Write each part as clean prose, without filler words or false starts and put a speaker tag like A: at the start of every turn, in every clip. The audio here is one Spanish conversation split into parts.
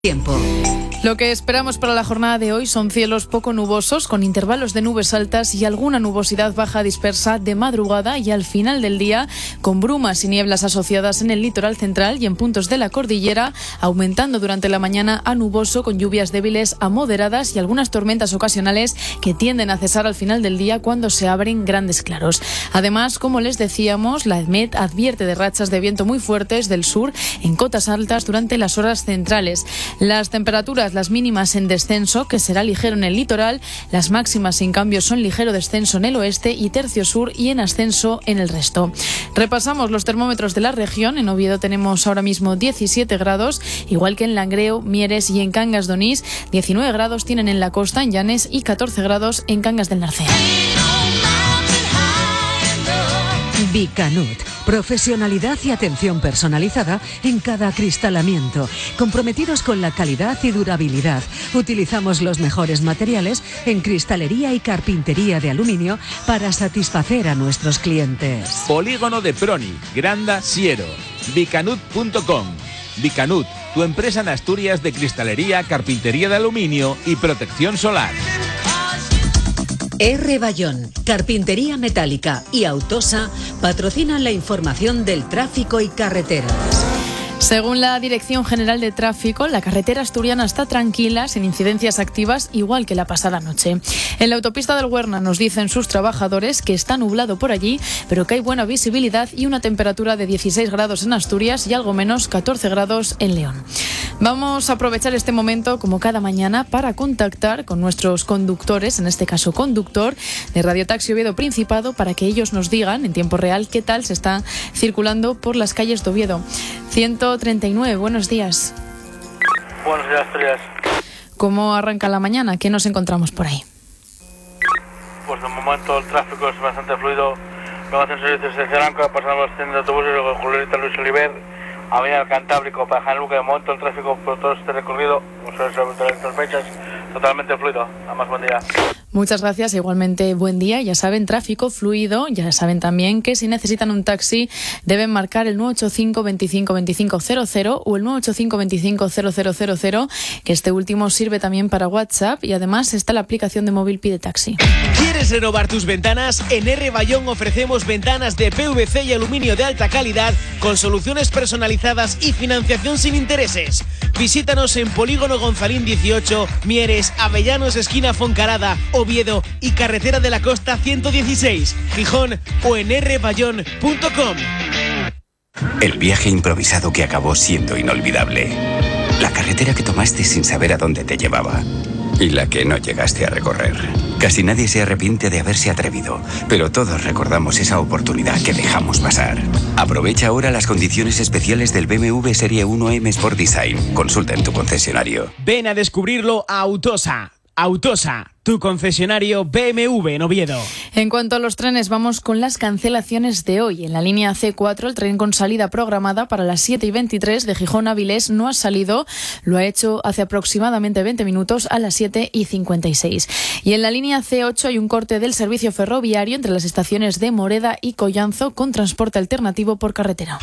A: Tiempo.
B: Lo que esperamos para la jornada de hoy son cielos poco nubosos, con intervalos de nubes altas y alguna nubosidad baja dispersa de madrugada y al final del día, con brumas y nieblas asociadas en el litoral central y en puntos de la cordillera, aumentando durante la mañana a nuboso con lluvias débiles a moderadas y algunas tormentas ocasionales que tienden a cesar al final del día cuando se abren grandes claros. Además, como les decíamos, la EDMET advierte de rachas de viento muy fuertes del sur en cotas altas durante las horas centrales. Las temperaturas, las mínimas en descenso, que será ligero en el litoral, las máximas en cambio son ligero descenso en el oeste y tercio sur y en ascenso en el resto. Repasamos los termómetros de la región. En Oviedo tenemos ahora mismo 17 grados, igual que en Langreo, Mieres y en Cangas de Onís. 19 grados tienen en la costa, en Llanes, y 14 grados en Cangas del Narcea.
A: Bicanut. Profesionalidad y atención personalizada en cada acristalamiento. Comprometidos con la calidad y durabilidad. Utilizamos los mejores materiales en cristalería y carpintería de aluminio para satisfacer a nuestros clientes.
C: Polígono de Proni, Granda, Siero. Bicanut.com. Bicanut, tu empresa en Asturias de cristalería, carpintería de aluminio y protección solar.
A: R. Bayón, Carpintería Metálica y Autosa patrocinan la información del tráfico y carreteras.
B: Según la Dirección General de Tráfico, la carretera asturiana está tranquila, sin incidencias activas, igual que la pasada noche. En la autopista del Huerna nos dicen sus trabajadores que está nublado por allí, pero que hay buena visibilidad y una temperatura de 16 grados en Asturias y algo menos 14 grados en León. Vamos a aprovechar este momento, como cada mañana, para contactar con nuestros conductores, en este caso conductor, de Radio Taxi Oviedo Principado, para que ellos nos digan en tiempo real qué tal se está circulando por las calles de Oviedo. 139, buenos días.
D: Buenos días, Asturias.
B: ¿Cómo arranca la mañana? ¿Qué nos encontramos por ahí?
D: Pues de momento el tráfico es bastante fluido. Luego hacen servicios de Ceranca, pasamos los trenes de autobuses, luego Julieta Luis Oliver, Avenida del Cantábrico, para Jaenluque. De momento el tráfico por todo este recorrido, sobre estas fechas, totalmente fluido. Nada más, buen día.
B: Muchas gracias, igualmente buen día. Ya saben, tráfico fluido. Ya saben también que si necesitan un taxi deben marcar el 985 25 25 00 o el 985 25 0000, que este último sirve también para WhatsApp, y además está la aplicación de móvil Pide Taxi.
E: ¿Quieres renovar tus ventanas? En R. Bayón ofrecemos ventanas de PVC y aluminio de alta calidad con soluciones personalizadas y financiación sin intereses. Visítanos en Polígono Gonzalín 18, Mieres, Avellanos esquina Foncarada, Oviedo y Carretera de la Costa 116, Gijón, o en rbayón.com.
F: El viaje improvisado que acabó siendo inolvidable. La carretera que tomaste sin saber a dónde te llevaba. Y la que no llegaste a recorrer. Casi nadie se arrepiente de haberse atrevido, pero todos recordamos esa oportunidad que dejamos pasar. Aprovecha ahora las condiciones especiales del BMW Serie 1 M Sport Design. Consulta en tu concesionario.
E: Ven a descubrirlo a Autosa. Autosa, tu concesionario BMW en Oviedo.
B: En cuanto a los trenes, vamos con las cancelaciones de hoy. En la línea C4, el tren con salida programada para las 7:23 de Gijón a Avilés no ha salido. Lo ha hecho hace aproximadamente 20 minutos a las 7:56. Y en la línea C8 hay un corte del servicio ferroviario entre las estaciones de Moreda y Collanzo con transporte alternativo por carretera.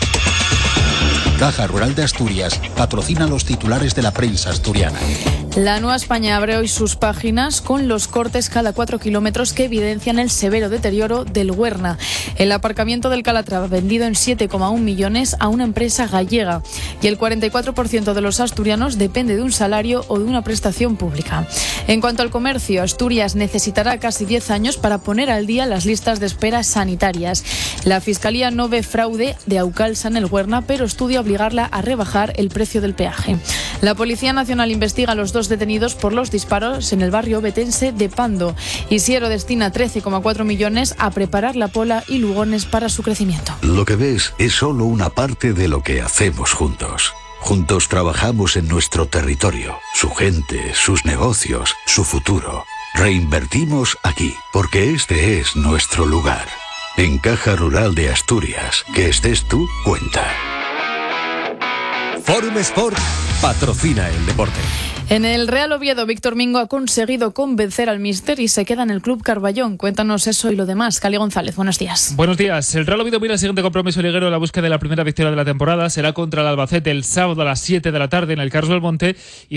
G: Caja Rural de Asturias patrocina los titulares de la prensa asturiana.
B: La Nueva España abre hoy sus páginas con los cortes cada 4 kilómetros que evidencian el severo deterioro del Huerna. El aparcamiento del Calatrava vendido en 7,1 millones a una empresa gallega, y el 44% de los asturianos depende de un salario o de una prestación pública. En cuanto al comercio, Asturias necesitará casi 10 años para poner al día las listas de espera sanitarias. La Fiscalía no ve fraude de Aucalsa en el Huerna, pero estudia obligarla a rebajar el precio del peaje. La Policía Nacional investiga a los 2 detenidos por los disparos en el barrio ovetense de Pando, y Siero destina 13,4 millones a preparar la Pola y Lugones para su crecimiento.
H: Lo que ves es solo una parte de lo que hacemos juntos. Juntos trabajamos en nuestro territorio, su gente, sus negocios, su futuro. Reinvertimos aquí, porque este es nuestro lugar. En Caja Rural de Asturias, que estés tú, cuenta.
I: Forum Sport patrocina el deporte.
B: En el Real Oviedo, Víctor Mingo ha conseguido convencer al míster y se queda en el Club Carballón. Cuéntanos eso y lo demás. Cali González, buenos días.
I: Buenos días. El Real Oviedo mira el siguiente compromiso liguero en la búsqueda de la primera victoria de la temporada. Será contra el Albacete el sábado a las 7 de la tarde en el Carlos Belmonte.